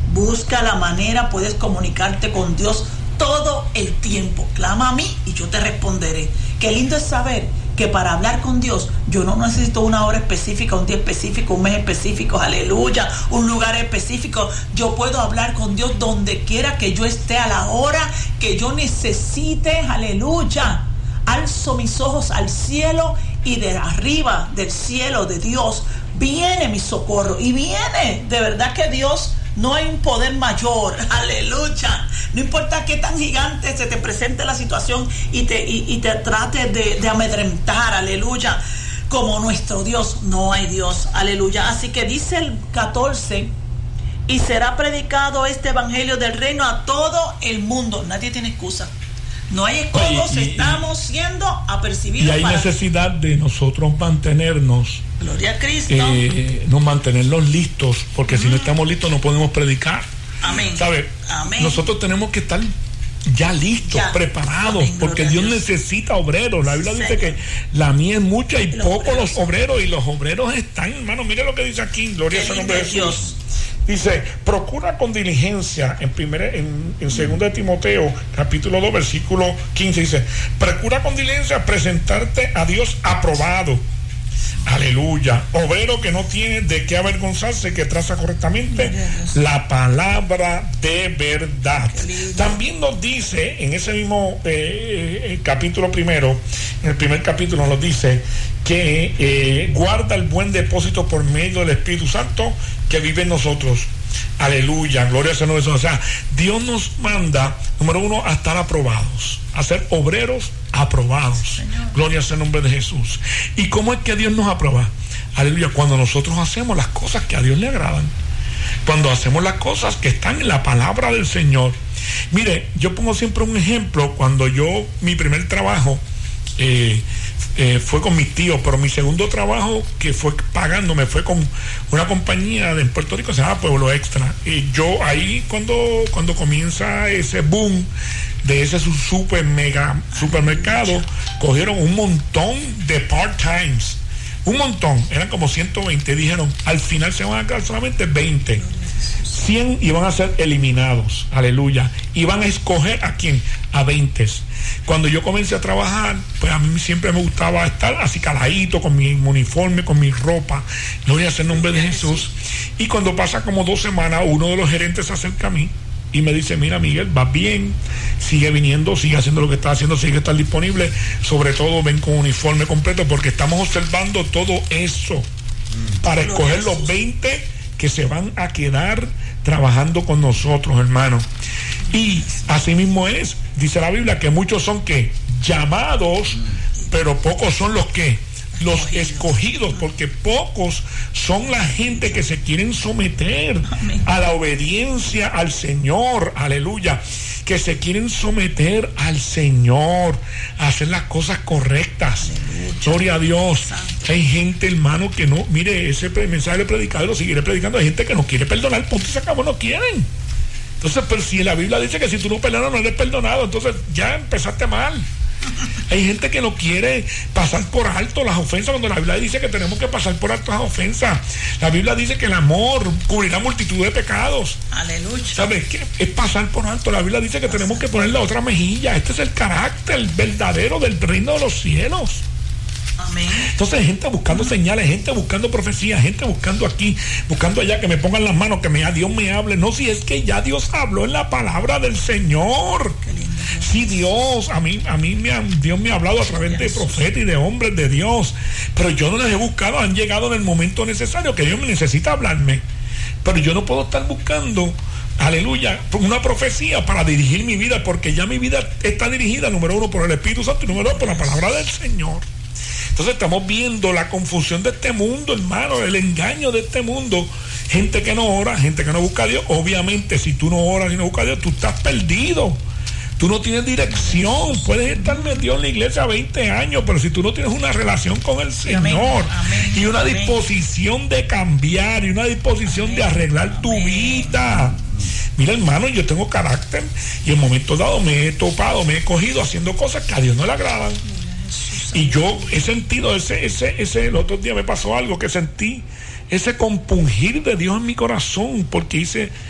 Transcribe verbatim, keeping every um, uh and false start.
Busca la manera, puedes comunicarte con Dios todo el tiempo. Clama a mí y yo te responderé. Qué lindo es saber que para hablar con Dios yo no necesito una hora específica, un día específico, un mes específico, aleluya, un lugar específico. Yo puedo hablar con Dios donde quiera que yo esté, a la hora que yo necesite, aleluya. Alzo mis ojos al cielo y de arriba del cielo de Dios viene mi socorro, y viene, de verdad que Dios, no hay un poder mayor, aleluya. No importa qué tan gigante se te presente la situación y te, y, y te trate de, de amedrentar, aleluya, como nuestro Dios, no hay Dios, aleluya. Así que dice el catorce, y será predicado este evangelio del reino a todo el mundo. Nadie tiene excusa. No hay excusas, estamos siendo apercibidos. Y hay para... necesidad de nosotros mantenernos. Gloria a Cristo. Eh, nos mantenernos listos, porque mm. si no estamos listos no podemos predicar. Amén. ¿Sabe? Amén. Nosotros tenemos que estar ya listos, ya. preparados, Amén. Porque Dios, Dios necesita obreros. La Biblia sí, dice Señor. Que la mies es mucha y los pocos obreros. Los obreros, y los obreros están, hermano, mire lo que dice aquí, gloria al nombre de Jesús. Dios. Dice, procura con diligencia, en primera, en, en segunda de Timoteo, capítulo dos, versículo quince, dice, procura con diligencia presentarte a Dios aprobado. Aleluya. Obrero que no tiene de qué avergonzarse, que traza correctamente la palabra de verdad. También nos dice, en ese mismo eh, capítulo primero, en el primer capítulo nos dice que eh, guarda el buen depósito por medio del Espíritu Santo que vive en nosotros. Aleluya, gloria a Dios. O sea, Dios nos manda, número uno, a estar aprobados, a ser obreros aprobados. Señor. Gloria al nombre de Jesús. ¿Y cómo es que Dios nos aprueba? Aleluya, cuando nosotros hacemos las cosas que a Dios le agradan, cuando hacemos las cosas que están en la palabra del Señor. Mire, yo pongo siempre un ejemplo. Cuando yo, mi primer trabajo eh, eh, fue con mis tíos, pero mi segundo trabajo que fue pagándome fue con una compañía de en Puerto Rico, se llama Pueblo Extra. Y yo ahí cuando, cuando comienza ese boom de ese super mega supermercado, cogieron un montón de part-times, un montón, eran como ciento veinte, dijeron, al final se van a quedar solamente veinte, cien iban a ser eliminados, aleluya, iban a escoger a quién, a veinte. Cuando yo comencé a trabajar, pues a mí siempre me gustaba estar así caladito, con mi uniforme, con mi ropa, gloria al nombre de Jesús. Y cuando pasa como dos semanas, uno de los gerentes se acerca a mí y me dice, mira Miguel, vas bien, sigue viniendo, sigue haciendo lo que está haciendo, sigue estar disponible, sobre todo ven con uniforme completo, porque estamos observando todo eso mm. para escoger los veinte que se van a quedar trabajando con nosotros, hermanos. Y así mismo es, dice la Biblia, que muchos son que llamados, pero pocos son los que los escogidos, porque pocos son la gente que se quieren someter a la obediencia al Señor, aleluya, que se quieren someter al Señor, a hacer las cosas correctas. Gloria a Dios. Hay gente, hermano, que no, mire, ese mensaje de predicador lo seguiré predicando. Hay gente que no quiere perdonar, punto y se acabó, no quieren. Entonces, pero si la Biblia dice que si tú no perdonas no eres perdonado, entonces ya empezaste mal. Hay gente que no quiere pasar por alto las ofensas, cuando la Biblia dice que tenemos que pasar por alto las ofensas. La Biblia dice que el amor cubrirá multitud de pecados. Aleluya. ¿Sabes qué? Es pasar por alto. La Biblia dice que tenemos que poner la otra mejilla. Este es el carácter verdadero del reino de los cielos. Amén. Entonces hay gente buscando señales, gente buscando profecías, gente buscando aquí, buscando allá, que me pongan las manos, que me, Dios me hable. No, si es que ya Dios habló en la palabra del Señor. Qué lindo. Sí, Dios, a mí, a mí me ha, Dios me ha hablado a través de profetas y de hombres de Dios, pero yo no les he buscado, han llegado en el momento necesario que Dios me necesita hablarme, pero yo no puedo estar buscando, aleluya, una profecía para dirigir mi vida, porque ya mi vida está dirigida, número uno, por el Espíritu Santo y número dos, por la palabra del Señor. Entonces estamos viendo la confusión de este mundo, hermano, el engaño de este mundo. Gente que no ora, gente que no busca a Dios. Obviamente, si tú no oras y no buscas a Dios, tú estás perdido. Tú no tienes dirección. Puedes estar metido en la iglesia veinte años, pero si tú no tienes una relación con el Señor, amén, amén, y una amén. disposición de cambiar y una disposición amén, de arreglar tu amén. vida. Mira, hermano, yo tengo carácter y en momentos dados me he topado, me he cogido haciendo cosas que a Dios no le agradan. Y yo he sentido ese, ese, ese, el otro día me pasó algo que sentí ese compungir de Dios en mi corazón, porque hice